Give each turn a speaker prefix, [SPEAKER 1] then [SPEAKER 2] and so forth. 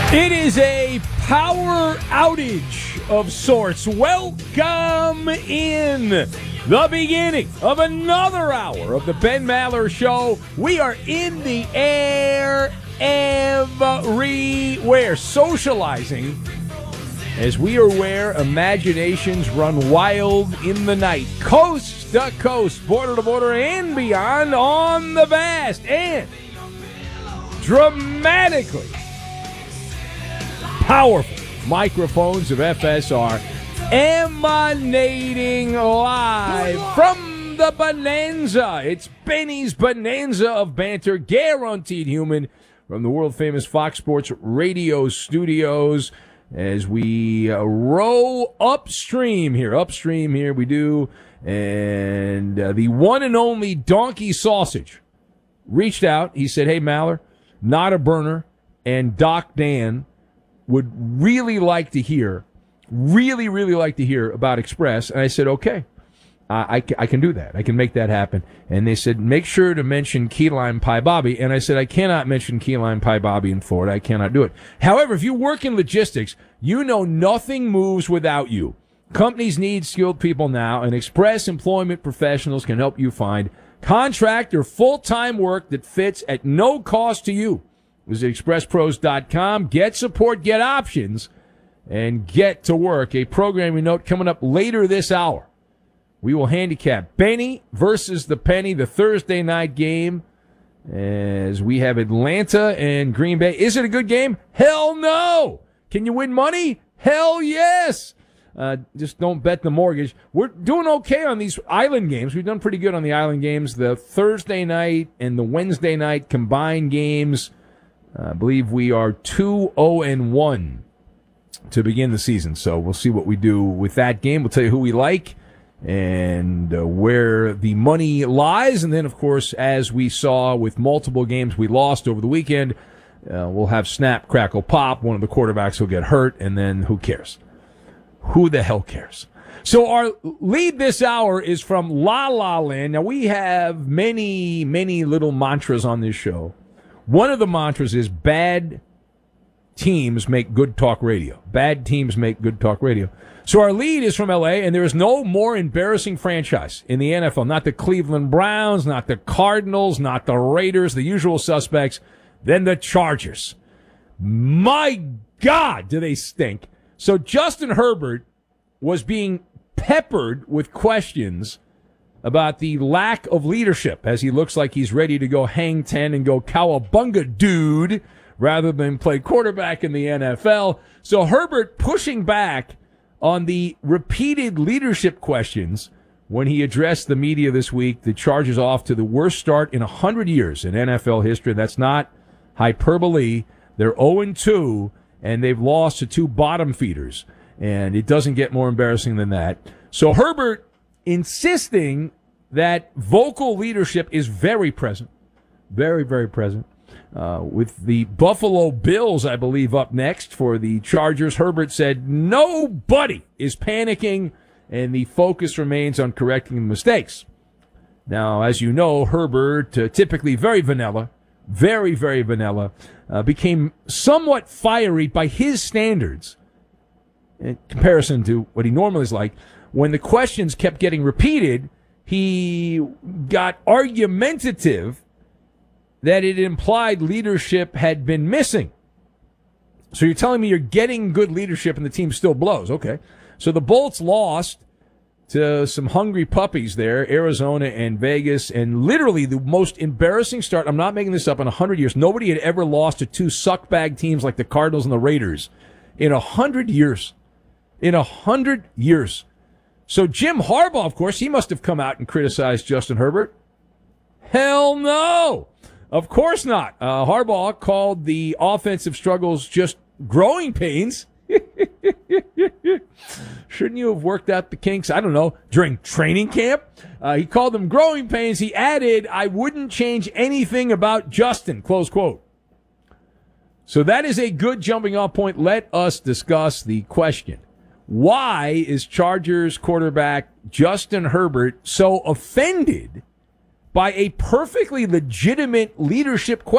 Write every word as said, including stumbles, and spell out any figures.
[SPEAKER 1] It is a power outage of sorts. Welcome in the beginning of another hour of the Ben Maller Show. We are in the air everywhere, socializing as we are where imaginations run wild in the night. Coast to coast, border to border, and beyond on the vast and dramatically powerful microphones of F S R emanating live from the Bonanza. It's Benny's Bonanza of banter, guaranteed human, from the world-famous Fox Sports Radio studios as we uh, row upstream here. Upstream here we do. And uh, the one and only Donkey Sausage reached out. He said, hey, Maller, Not a Burner, and Doc Dan would really like to hear, really, really like to hear about Express. And I said, okay, uh, I, I can do that. I can make that happen. And they said, make sure to mention Key Lime Pie Bobby. And I said, I cannot mention Key Lime Pie Bobby in Florida. I cannot do it. However, if you work in logistics, you know nothing moves without you. Companies need skilled people now, and Express Employment Professionals can help you find contract or full-time work that fits at no cost to you. Visit express pros dot com, get support, get options, and get to work. A programming note coming up later this hour. We will handicap Benny versus the Penny, the Thursday night game, as we have Atlanta and Green Bay. Is it a good game? Hell no! Can you win money? Hell yes! Uh, just don't bet the mortgage. We're doing okay on these island games. We've done pretty good on the island games. The Thursday night and the Wednesday night combined games, I believe we are two oh and one to begin the season. So we'll see what we do with that game. We'll tell you who we like and uh, where the money lies. And then, of course, as we saw with multiple games we lost over the weekend, uh, we'll have snap, crackle, pop. One of the quarterbacks will get hurt, and then who cares? Who the hell cares? So our lead this hour is from La La Land. Now, we have many, many little mantras on this show. One of the mantras is bad teams make good talk radio. Bad teams make good talk radio. So our lead is from L A, and there is no more embarrassing franchise in the N F L. Not the Cleveland Browns, not the Cardinals, not the Raiders, the usual suspects, than the Chargers. My God, do they stink. So Justin Herbert was being peppered with questions about the lack of leadership, as he looks like he's ready to go hang ten and go cowabunga dude rather than play quarterback in the N F L. So Herbert pushing back on the repeated leadership questions when he addressed the media this week. The Chargers off to the worst start in one hundred years in N F L history. That's not hyperbole. They're oh and two, and they've lost to two bottom feeders. And it doesn't get more embarrassing than that. So Herbert insisting that vocal leadership is very present, very, very present. Uh, with the Buffalo Bills, I believe, up next for the Chargers, Herbert said nobody is panicking, and the focus remains on correcting the mistakes. Now, as you know, Herbert, uh, typically very vanilla, very, very vanilla, uh, became somewhat fiery by his standards in comparison to what he normally is like. When the questions kept getting repeated, he got argumentative that it implied leadership had been missing. So you're telling me you're getting good leadership and the team still blows. Okay. So the Bolts lost to some hungry puppies there, Arizona and Vegas, and literally the most embarrassing start, I'm not making this up, in one hundred years. Nobody had ever lost to two suckbag teams like the Cardinals and the Raiders in one hundred years. In one hundred years. So Jim Harbaugh, of course, he must have come out and criticized Justin Herbert. Hell no! Of course not. Uh, Harbaugh called the offensive struggles just growing pains. Shouldn't you have worked out the kinks, I don't know, during training camp? Uh, he called them growing pains. He added, I wouldn't change anything about Justin, close quote. So that is a good jumping off point. Let us discuss the question. Why is Chargers quarterback Justin Herbert so offended by a perfectly legitimate leadership question?